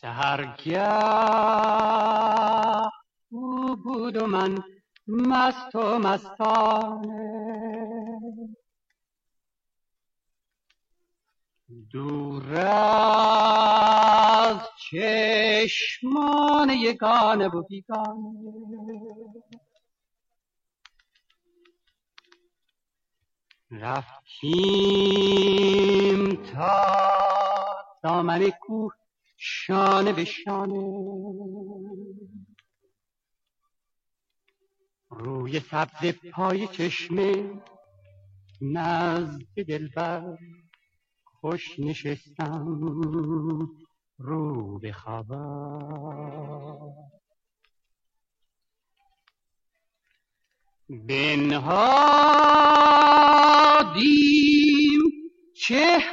سحرگه او بود و من مست و مستانه، دور از چشمان یگانه و بیگانه. رفتیم تا دامن کوه شانه به شانه، روی سبز پای چشمه نزد دلبر خوش نشستم رو به خبر. بنهادیم چه